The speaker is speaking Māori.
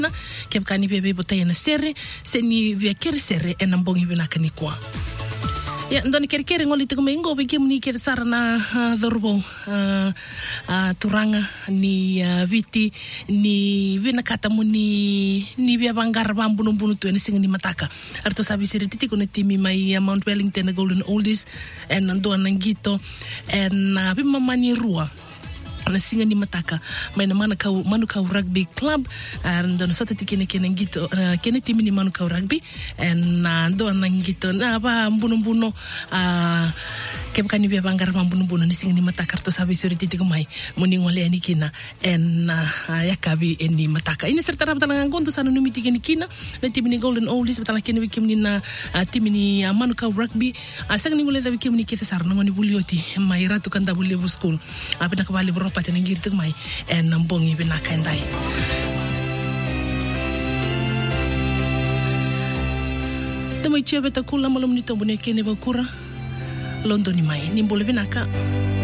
Ke kani bebe botei na sere se ni via kere sere e nambongi vinaka ni kwa. Ya ndoni kere ngoli te kumengo be kemuni ke sara na dorbo turanga ni viti ni vinakata muni ni via bangar bambunu tu ni singi mataka. Arto sabi sere titi kone timi mai Mount Wellington the Golden Oldies en ando nangito en bimamani rua. Na singa ni mataka mai na manukau rugby club and no sota tikene ngito kene timi ni manukau rugby and do nangito na ba mbuno ke bukani bia bangar mbuno ni singa ni mataka to sabi suri titi mai muni ngole ani kina en yakabi eni mataka ini serta rabtana ngonto sana numi tikene kina na timi ni Golden Oldies betala kene bikimni na timi ni manukau rugby asang ni ngole da bikimni kete sarna ngoni bulioti mai ratu kanta bulibu school apena kabali pati nangir tuk mai en nambongi binaka endai. Tamo ichia beta kula malum ni tombone kene bakura Londoni mai nimbole binaka